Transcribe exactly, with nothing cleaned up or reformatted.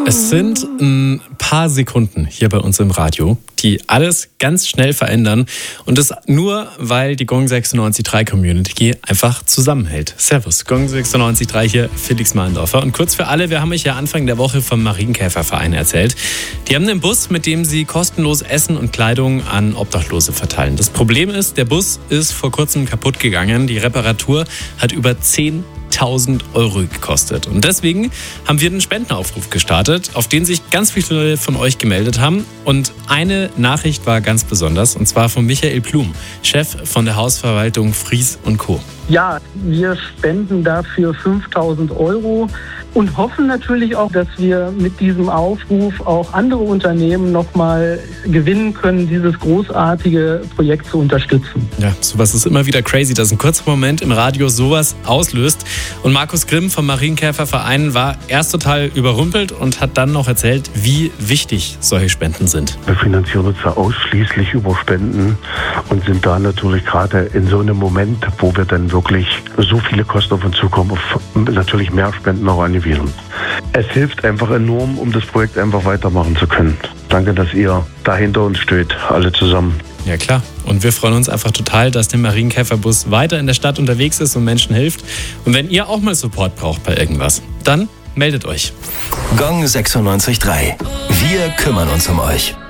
Es sind ein paar Sekunden hier bei uns im Radio, die alles ganz schnell verändern. Und das nur, weil die Gong sechsundneunzig Komma drei Community einfach zusammenhält. Servus, Gong sechsundneunzig Komma drei hier, Felix Mahndorfer. Und kurz für alle, wir haben euch ja Anfang der Woche vom Marienkäferverein erzählt. Die haben einen Bus, mit dem sie kostenlos Essen und Kleidung an Obdachlose verteilen. Das Problem ist, der Bus ist vor kurzem kaputt gegangen. Die Reparatur hat über zehntausend Euro gekostet. Und deswegen haben wir einen Spendenaufruf gestartet, auf den sich ganz viele von euch gemeldet haben. Und eine Nachricht war ganz besonders, und zwar von Michael Blum, Chef von der Hausverwaltung Fries und Co. Ja, wir spenden dafür fünftausend Euro und hoffen natürlich auch, dass wir mit diesem Aufruf auch andere Unternehmen nochmal gewinnen können, dieses großartige Projekt zu unterstützen. Ja, sowas ist immer wieder crazy, dass ein kurzer Moment im Radio sowas auslöst. Und Markus Grimm vom Marienkäferverein war erst total überrumpelt und hat dann noch erzählt, wie wichtig solche Spenden sind. Wir finanzieren uns ja ausschließlich über Spenden und sind da natürlich gerade in so einem Moment, wo wir dann wirklich so viele Kosten auf uns zukommen, auf natürlich mehr Spenden auch angewiesen. Es hilft einfach enorm, um das Projekt einfach weitermachen zu können. Danke, dass ihr da hinter uns steht, alle zusammen. Ja klar, und wir freuen uns einfach total, dass der Marienkäferbus weiter in der Stadt unterwegs ist und Menschen hilft. Und wenn ihr auch mal Support braucht bei irgendwas, dann meldet euch. Gong sechsundneunzig Komma drei. Wir kümmern uns um euch.